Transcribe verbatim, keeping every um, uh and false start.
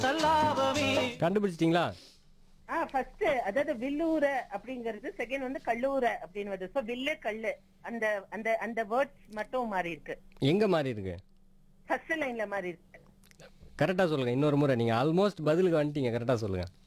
கண்டுபிடிச்சிட்டீங்களா? ஆ ஃபர்ஸ்ட் அதாவது வில்லூர அப்படிங்கிறது, செகண்ட் வந்து கல்லூர அப்படின்னு வருது. சோ வில்லு கல்லு அந்த அந்த அந்த வேர்ட்ஸ் மட்டும் மாறி இருக்கு. எங்க மாறி இருக்கு? ஃபர்ஸ்ட் லைன்ல மாறி இருக்கு. கரெக்டா சொல்லுங்க. இன்னொரு முறை நீங்க ஆல்மோஸ்ட் பதிலுக்கு வந்துட்டீங்க. கரெக்டா சொல்லுங்க.